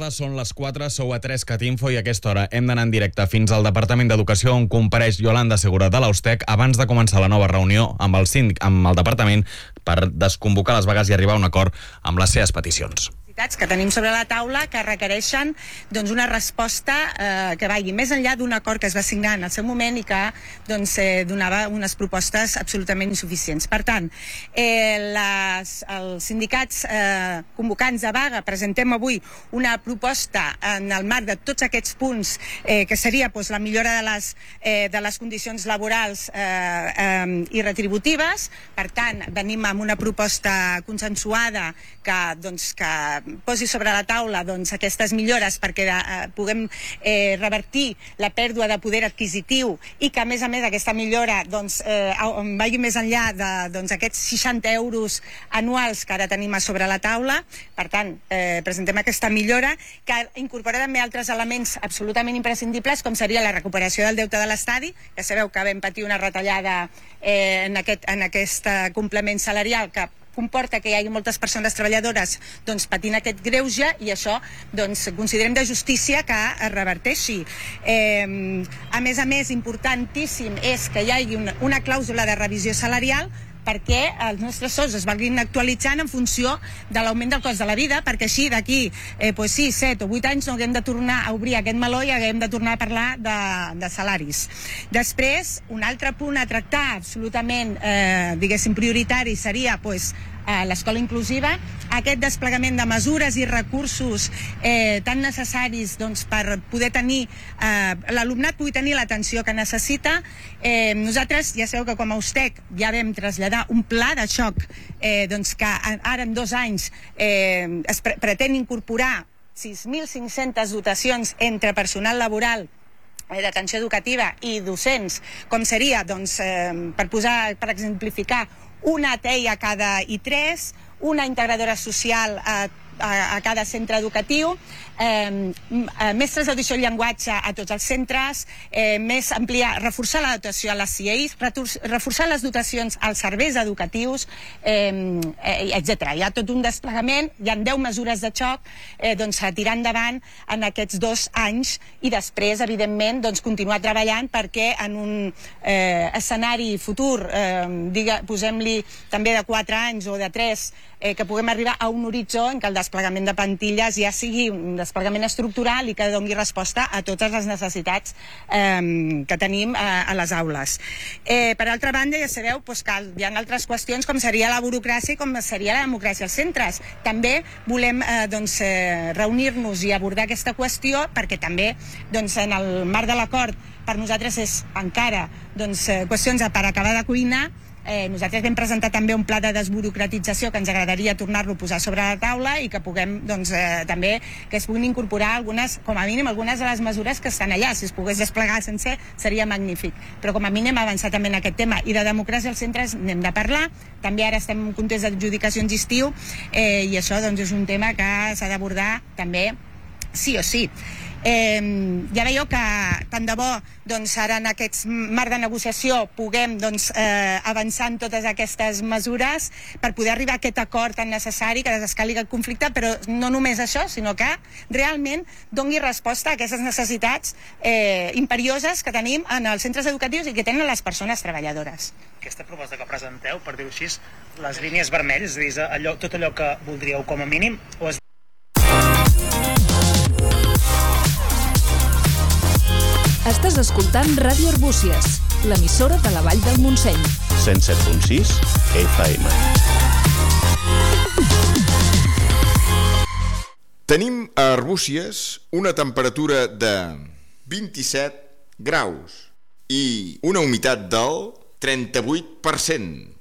tarda, són les 4, sou a 3 Catinfo i a aquesta hora hem d'anar en directe fins al Departament d'Educació on compareix Yolanda Segura de l'Austec abans de començar la nova reunió amb el síndic, amb el departament per desconvocar les vagues i arribar a un acord amb les seves peticions que tenim sobre la taula que requereixen una resposta que vagi més enllà d'un acord que es va signar en el seu moment i que donava unes propostes absolutament insuficients. Per tant, els sindicats convocants de vaga presentem avui una proposta en el marc de tots aquests punts que seria la millora de les condicions laborals i retributives. Per tant, venim amb una proposta consensuada que posi sobre la taula aquestes millores perquè puguem revertir la pèrdua de poder adquisitiu i que a més aquesta millora vagi més enllà d'aquests 60 euros anuals que ara tenim a sobre la taula. Per tant, presentem aquesta millora que incorpora també altres elements absolutament imprescindibles com seria la recuperació del deute de l'estadi. Ja sabeu que vam patir una retallada en aquest complement salarial que comporta que hi hagi moltes persones treballadores patint aquest greuge i això considerem de justícia que es reverteixi. A més, importantíssim és que hi hagi una clàusula de revisió salarial perquè els nostres sous es vagin actualitzant en funció de l'augment del cost de la vida, perquè així d'aquí 7 o 8 anys no haguem de tornar a obrir aquest meló i haguem de tornar a parlar de salaris. Després, un altre punt a tractar absolutament, prioritari seria l'escola inclusiva, aquest desplegament de mesures i recursos tan necessaris per poder tenir, l'alumnat pugui tenir l'atenció que necessita. Nosaltres ja sabeu que com a Austec ja vam traslladar un pla de xoc que ara en 2 anys es pretén incorporar 6.500 dotacions entre personal laboral d'atenció educativa i docents, com seria, per exemplificar, una TEI a cada I3, una integradora social a cada centre educatiu, mestres d'audició i llenguatge a tots els centres, reforçar la dotació a les CIEIs, reforçar les dotacions als serveis educatius, etc. Hi ha tot un desplegament, hi ha 10 mesures de xoc a tirar endavant en aquests 2 anys i després, evidentment, continuar treballant perquè en un escenari futur, posem-li també de 4 anys o de 3, que puguem arribar a un horitzó en què el desplegament de plantilles ja sigui un desplegament estructural i que doni resposta a totes les necessitats que tenim a les aules. Per altra banda, ja sabeu que hi ha altres qüestions com seria la burocràcia i com seria la democràcia als centres. També volem reunir-nos i abordar aquesta qüestió perquè també en el marc de l'acord per nosaltres és encara qüestions per acabar de cuinar. Nosaltres vam presentar també un pla de desburocratització que ens agradaria tornar-lo a posar sobre la taula i que puguem també que es puguin incorporar com a mínim algunes de les mesures que estan allà. Si es pogués desplegar sencer seria magnífic, però com a mínim avançar també en aquest tema. I de democràcia als centres n'hem de parlar, també ara estem en un context d'adjudicacions d'estiu i això és un tema que s'ha d'abordar també sí o sí. Ja veieu que tant de bo ara en aquest marc de negociació puguem avançar en totes aquestes mesures per poder arribar a aquest acord tan necessari que desescali aquest conflicte, però no només això, sinó que realment doni resposta a aquestes necessitats imperioses que tenim en els centres educatius i que tenen les persones treballadores. Aquesta proposta que presenteu, per dir-ho així, les línies vermelles, és a dir, tot allò que voldríeu com a mínim, o és... Estàs escoltant Ràdio Arbúcies, l'emissora de la Vall del Montseny. 107.6 FM. Tenim a Arbúcies una temperatura de 27 graus i una humitat del 38%.